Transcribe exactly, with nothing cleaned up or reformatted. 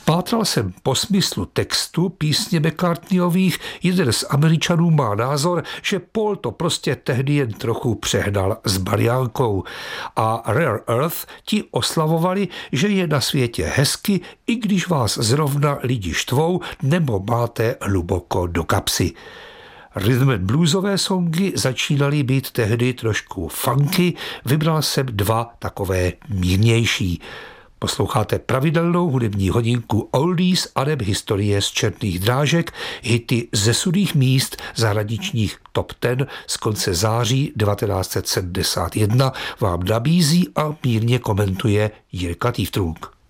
Pátral jsem po smyslu textu písně McCartneyových, jeden z Američanů má názor, že Paul to prostě tehdy jen trochu přehnal s bariánkou. A Rare Earth ti oslavovali, že je na světě hezky, i když vás zrovna lidi štvou nebo máte hluboko do kapsy. Rhythm and bluesové songy začínaly být tehdy trošku funky, vybral jsem dva takové mírnější. Posloucháte pravidelnou hudební hodinku Oldies a neb historie z černých drážek, hity ze sudých míst zahraničních top deset z konce září devatenáct set sedmdesát jedna vám nabízí a mírně komentuje Jirka Tývtrunk.